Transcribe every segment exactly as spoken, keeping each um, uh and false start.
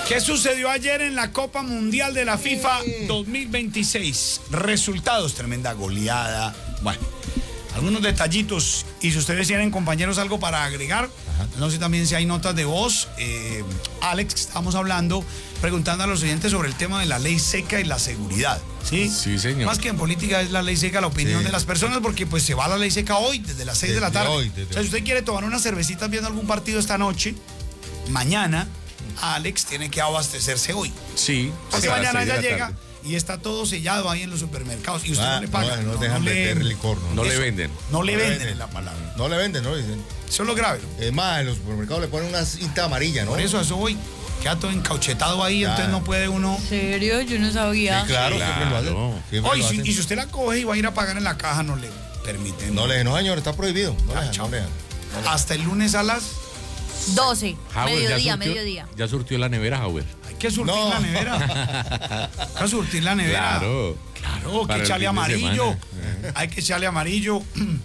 ¿Qué sucedió ayer en la Copa Mundial de la FIFA dos mil veintiséis? Resultados, tremenda goleada. Bueno, algunos detallitos. Y si ustedes tienen, compañeros, algo para agregar, ajá, no sé también si hay notas de voz. Eh, Alex, estamos hablando, preguntando a los oyentes sobre el tema de la ley seca y la seguridad. ¿Sí? Sí, señor. Más que en política es la ley seca, la opinión, sí, de las personas, porque pues se va la ley seca hoy, desde las seis de la tarde. Hoy, o sea, si usted quiere tomar una cervecita viendo algún partido esta noche, mañana Alex tiene que abastecerse hoy. Sí. Porque mañana ya llega y está todo sellado ahí en los supermercados y usted ah, no le paga. No, no, no dejan no meter le, licor. No, no le venden. No le venden, venden la palabra. No le venden, no le dicen. Eso es lo grave, ¿no? Es más, en los supermercados le ponen una cinta amarilla, ¿no? Por eso, eso hoy queda todo encauchetado ahí, ah, entonces no puede uno... ¿En serio? Yo no sabía. Sí, claro, claro. Siempre lo hacen. Siempre Oye, lo hacen. Si, y si usted la coge y va a ir a pagar en la caja, no le permiten. No le, no señor, está prohibido. No ah, le dejan, no le dejan. Hasta el lunes a las... doce, Howard, mediodía, ya surtió, mediodía. Ya surtió la nevera, Howard. Hay que surtir no. la nevera. Hay que surtir la nevera. Claro. Claro, hay que echarle amarillo. Hay que echarle amarillo.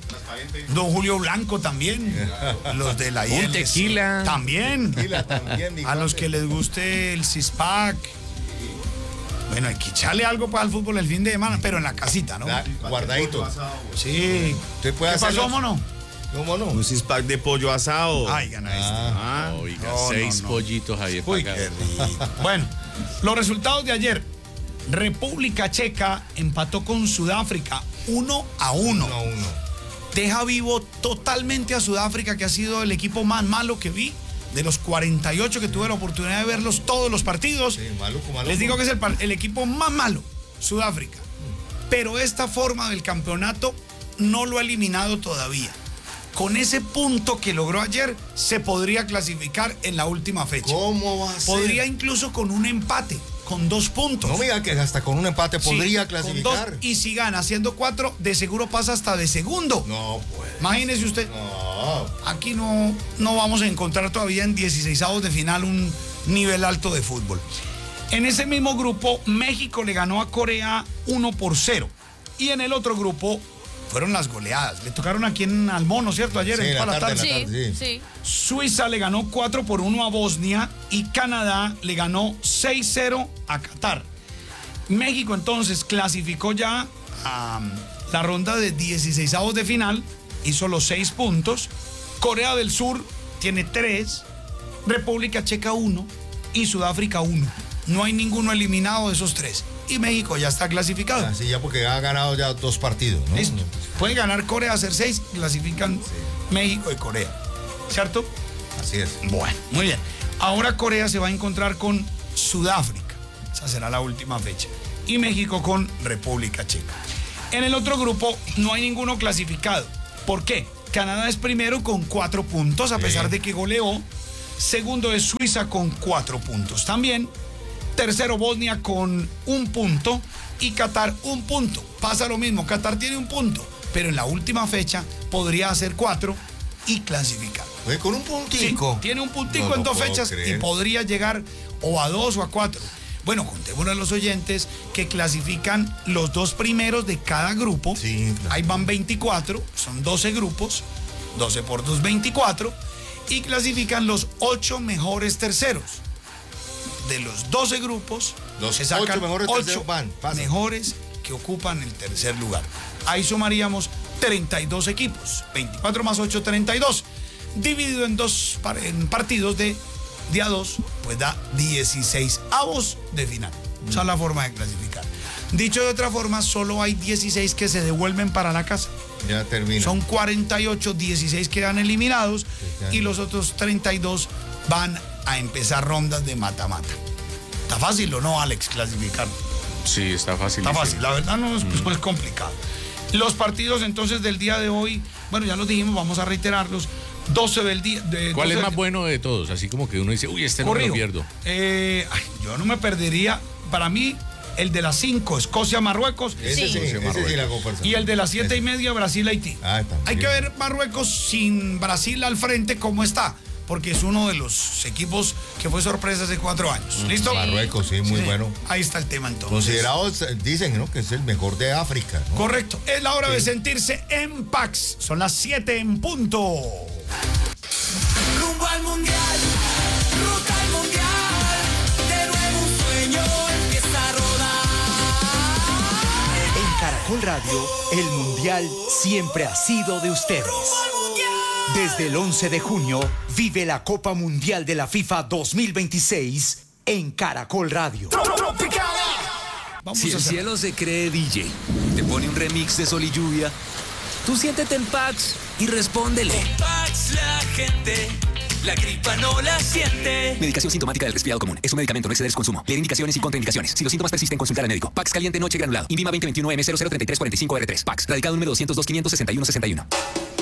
Don Julio Blanco también. Los de la I L C. Un tequila. También. Tequila también. A los que les guste el six-pack. Bueno, hay que echarle algo para el fútbol el fin de semana, pero en la casita, ¿no? La, guardadito. Sí. ¿Usted puede ¿Qué pasó, mono? ¿Cómo no? Un six-pack de pollo asado. Ay, gana este. Ah, oiga, no, seis no, no. pollitos ahí. Uy, qué rico. Bueno, los resultados de ayer. República Checa empató con Sudáfrica uno a uno. uno a uno. Deja vivo totalmente a Sudáfrica, que ha sido el equipo más malo que vi. De los cuarenta y ocho que tuve la oportunidad de verlos todos los partidos. Sí, maluco, maluco. Les digo que es el, el equipo más malo, Sudáfrica. Pero esta forma del campeonato no lo ha eliminado todavía. Con ese punto que logró ayer, se podría clasificar en la última fecha. ¿Cómo va a ser? Podría incluso con un empate, con dos puntos. No me diga que hasta con un empate podría sí, clasificar. Con dos, y si gana haciendo cuatro, de seguro pasa hasta de segundo. No puede. Imagínese usted. No. Aquí no, no vamos a encontrar todavía en dieciseisavos de final un nivel alto de fútbol. En ese mismo grupo, México le ganó a Corea uno por cero. Y en el otro grupo fueron las goleadas. Le tocaron aquí en Almono, ¿cierto? Ayer sí, en toda la tarde. Sí, tarde, sí. sí. Suiza le ganó cuatro por uno a Bosnia y Canadá le ganó seis cero a Qatar. México entonces clasificó ya a la ronda de dieciseisavos de final, hizo los seis puntos. Corea del Sur tiene tres, República Checa uno y Sudáfrica uno. No hay ninguno eliminado de esos tres. Y México ya está clasificado. Así ya porque ha ganado ya dos partidos, ¿no? Listo. Puede ganar Corea, hacer seis, clasifican sí. México y Corea. ¿Cierto? Así es. Bueno, muy bien. Ahora Corea se va a encontrar con Sudáfrica. Esa será la última fecha. Y México con República Checa. En el otro grupo no hay ninguno clasificado. ¿Por qué? Canadá es primero con cuatro puntos, a sí. pesar de que goleó. Segundo es Suiza con cuatro puntos también. Tercero, Bosnia con un punto y Qatar un punto. Pasa lo mismo, Qatar tiene un punto, pero en la última fecha podría hacer cuatro y clasificar. Oye, con un puntico. Sí, tiene un puntico no en dos fechas creer. Y podría llegar o a dos o a cuatro. Bueno, contémosle a los oyentes que clasifican los dos primeros de cada grupo. Sí, claro. Ahí van veinticuatro, son doce grupos, doce por dos, veinticuatro, y clasifican los ocho mejores terceros. De los doce grupos, los se sacan ocho mejores, ocho van, mejores que ocupan el tercer lugar. Ahí sumaríamos treinta y dos equipos, veinticuatro más ocho, treinta y dos. Dividido en dos en partidos de día dos, pues da dieciséis avos de final. Mm. Esa es la forma de clasificar. Dicho de otra forma, solo hay dieciséis que se devuelven para la casa. Ya termina. Son cuarenta y ocho, dieciséis quedan eliminados y los otros treinta y dos van a empezar rondas de mata-mata. ¿Está fácil o no, Alex, clasificar? Sí, está fácil. Está fácil, la verdad no es, mm. pues, complicado. Los partidos entonces del día de hoy, bueno, ya los dijimos, vamos a reiterarlos. doce del día. De, ¿Cuál doce es más del... bueno de todos? Así como que uno dice, uy, este Corrijo. No me lo pierdo. Eh, ay, yo no me perdería, para mí, el de las cinco, Escocia-Marruecos. Ese sí, ese Marruecos. sí la conversación. Y el de las siete y media, Brasil-Haití. Ah, Hay que ver Marruecos sin Brasil al frente cómo está, porque es uno de los equipos que fue sorpresa hace cuatro años. ¿Listo? Marruecos, sí, muy sí, bueno. Ahí está el tema entonces. Considerados, dicen, ¿no?, que es el mejor de África, ¿no? Correcto. Es la hora sí. de sentirse en Pax. Son las siete en punto. Rumbo al mundial, ruta al mundial, Radio, el Mundial siempre ha sido de ustedes. Desde el once de junio, vive la Copa Mundial de la FIFA dos mil veintiséis en Caracol Radio. Vamos Si a el hacer- cielo se cree D J y te pone un remix de Sol y Lluvia, tú siéntete en Pax y respóndele. Pax, la gente, la gripa no la siente. Medicación sintomática del resfriado común. Es un medicamento, no exceder su consumo. Leer indicaciones y contraindicaciones. Si los síntomas persisten, consultar al médico. Pax caliente noche granulado. Invima veinte veintiuno M cero cero treinta y tres cuarenta y cinco R tres. Pax. Radicado número doscientos dos, quinientos sesenta y uno, sesenta y uno.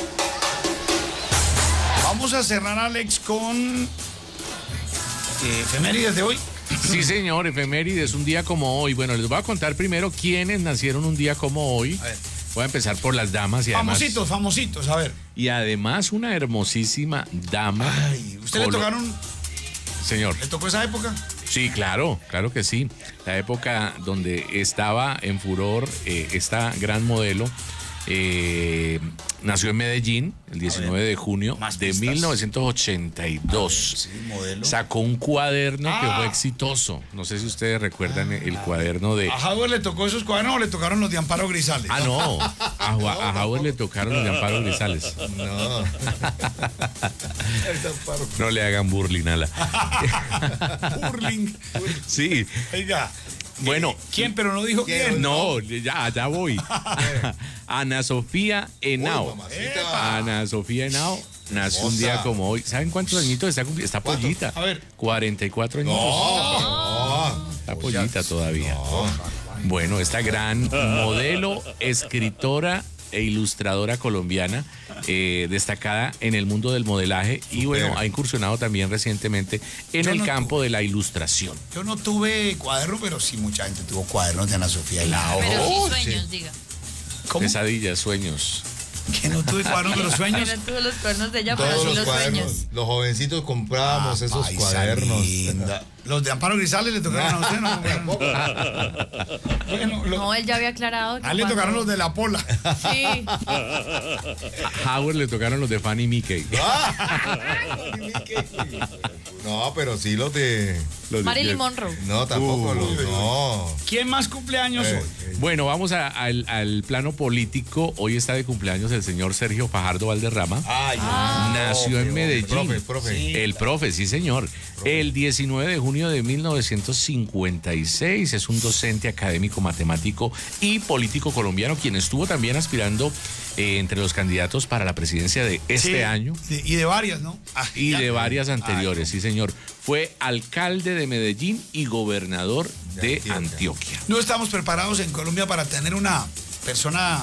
Vamos a cerrar, Alex, con eh, efemérides de hoy. Sí, señor, efemérides, un día como hoy. Bueno, les voy a contar primero quiénes nacieron un día como hoy. A ver. Voy a empezar por las damas y además... Famositos, famositos, a ver. Y además una hermosísima dama. Ay, ¿usted le colo- tocaron, Señor. le tocó esa época? Sí, claro, claro que sí. La época donde estaba en furor eh, esta gran modelo. eh, nació en Medellín el diecinueve de junio más de pistas. mil novecientos ochenta y dos. Sí, modelo. Sacó un cuaderno que Ah. fue exitoso. No sé si ustedes recuerdan el cuaderno de... ¿A Howard le tocó esos cuadernos o le tocaron los de Amparo Grisales? Ah, no. A, Ju- a Howard le tocaron los de Amparo Grisales. No. No le hagan burling a la... Burling. Sí. Oiga. Bueno. ¿Quién? Pero no dijo quién. No, ya, ya voy. Ana Sofía Henao. Uy, mamacita. Ana Sofía Henao nació un Hermosa. día como hoy. ¿Saben cuántos añitos está cumpliendo? Está ¿Cuántos? pollita. A ver. cuarenta y cuatro años. No. Está pollita todavía. Bueno, esta gran modelo, escritora e ilustradora colombiana, eh, destacada en el mundo del modelaje y bueno, Super. ha incursionado también recientemente en Yo el no campo tuve. de la ilustración. Yo no tuve cuaderno, pero sí mucha gente tuvo cuadernos de Ana Sofía Henao. Pero sí Oh, sueños, sí. diga. ¿Cómo? Pesadillas, sueños. Que no tuve cuadernos de los sueños. Pero tuvo los cuernos de ella, pero Todos sí los los cuadernos. sueños. Los jovencitos comprábamos Ah, esos paisa cuadernos. linda. Los de Amparo Grisales le tocaron a usted, ¿no? Bueno, lo- No, él ya había aclarado que a él le cuando- tocaron los de la Pola. Sí. A Howard le tocaron los de Fanny Mickey. No, pero sí los de. Los de- Marilyn Monroe. No, tampoco los. No. ¿Quién más cumpleaños Eh, hoy? eh, Bueno, vamos a- al, al plano político. Hoy está de cumpleaños el señor Sergio Fajardo Valderrama. Ay, Nació en Medellín. Profe, profe. El profe, sí señor. El diecinueve de junio de mil novecientos cincuenta y seis es un docente académico, matemático y político colombiano, quien estuvo también aspirando eh, entre los candidatos para la presidencia de este Sí, año de- y de varias, ¿no? Ah, y ya. de varias anteriores, Ay, sí señor. Fue alcalde de Medellín y gobernador De de Antioquia. Antioquia. no estamos preparados en Colombia para tener una persona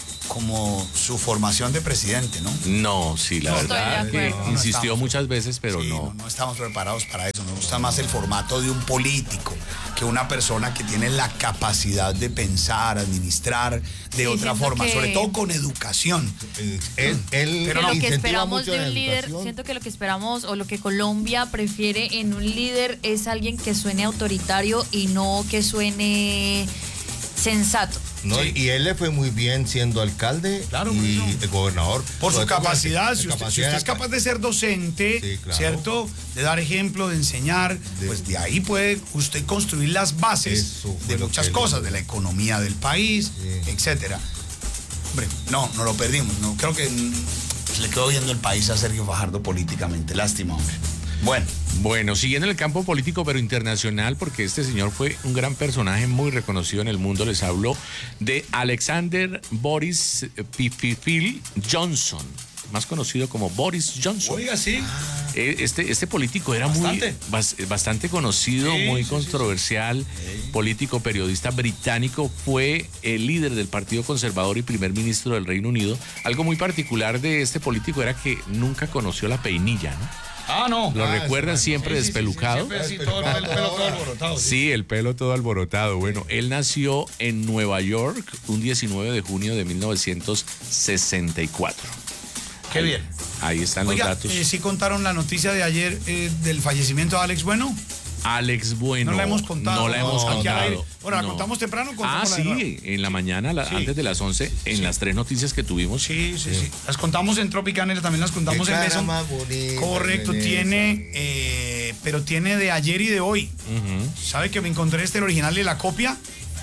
como su formación de presidente, ¿no? No, sí, la No, estoy de verdad que acuerdo. No insistió estamos. muchas veces, pero Sí, no. no estamos preparados para eso. Nos gusta más el formato de un político que una persona que tiene la capacidad de pensar, administrar de Sí, otra siento forma, que- sobre todo con educación. Eh, Él, él Pero Que no, lo que incentiva esperamos mucho de la un líder, educación. siento que lo que esperamos o lo que Colombia prefiere en un líder es alguien que suene autoritario y no que suene sensato. No, Sí. y él le fue muy bien siendo alcalde Claro, y por eso. el gobernador. Por su Sobre todo capacidad, la si usted, si capacidad usted es capaz de ser docente, Sí, claro. ¿cierto? De dar ejemplo, de enseñar, De- pues de ahí puede usted construir las bases Eso fue de lo muchas que cosas, él- de la economía del país, Sí. etcétera. Hombre, no, no lo perdimos. No, creo que mm, se le quedó viendo el país a Sergio Fajardo políticamente. Lástima, hombre. Bueno, Bueno, siguiendo en el campo político, pero internacional, porque este señor fue un gran personaje muy reconocido en el mundo. Les hablo de Alexander Boris Pipipil Johnson, más conocido como Boris Johnson. oiga, sí. Eh, Este, este político era Bastante. muy bas- bastante conocido, Sí, muy sí, controversial, político, periodista británico, fue el líder del Partido Conservador y primer ministro del Reino Unido. Algo muy particular de este político era que nunca conoció la peinilla, ¿no? Ah, no. ¿Lo Ah, recuerdan ese siempre Sí, sí, sí, sí, despelucado? siempre así, todo el, el pelo todo alborotado. sí. Sí, el pelo todo alborotado. Bueno, él nació en Nueva York un diecinueve de junio de mil novecientos sesenta y cuatro. Qué bien. Ahí están Oiga, los datos. eh, sí contaron la noticia de ayer eh, del fallecimiento de Alex Bueno. Alex Bueno. No la hemos contado. No la hemos No, aquí al aire. contado. Bueno, ¿la No. contamos temprano o Ah, contámosla de nuevo? sí, en la mañana, la- Sí. antes de las once, en Sí. las tres noticias que tuvimos. Sí, sí, sí. Las contamos en Tropicana, también las contamos Qué en cara Beso. más bonita Correcto, tenés, tiene, amigo. eh, pero tiene de ayer y de hoy. Ujú. ¿Sabe que me encontré este el original y la copia?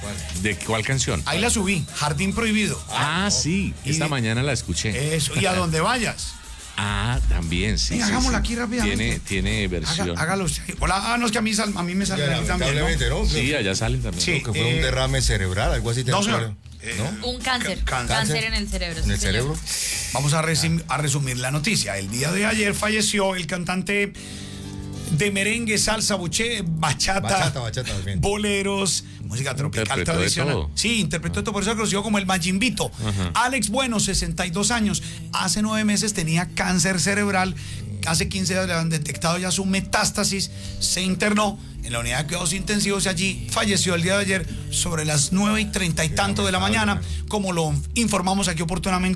¿De cuál canción? Ahí la subí, Jardín Prohibido. Ah, sí, esta Y- mañana la escuché. Eso, y a donde vayas. Ah, también, sí. Venga, sí, hagámosla sí. aquí rápidamente. Tiene, tiene versión. Haga- hágalo usted. Hola, ah, no, es que a mí, sal- a mí me sale Ya, aquí también, ¿no? lamentablemente, ¿no? Sí, allá salen también. Sí. Creo que fue eh, un derrame cerebral, algo así. No, tengo señor. claro. Eh, ¿No? Un cáncer. Ca- Cáncer en el cerebro. ¿En sí, el señor. cerebro? Vamos a, resim- a resumir la noticia. El día de ayer falleció el cantante de merengue, salsa, buche, bachata, Bachata, bachata, bien. boleros, música tropical Interpretó de tradicional. todo. Sí, interpretó todo, por eso se conoció como el Mayimbito. Alex Bueno, sesenta y dos años. Hace nueve meses tenía cáncer cerebral. Hace quince días le han detectado ya su metástasis. Se internó en la unidad de cuidados intensivos y allí falleció el día de ayer sobre las nueve y treinta y tanto de la mañana, como lo informamos aquí oportunamente.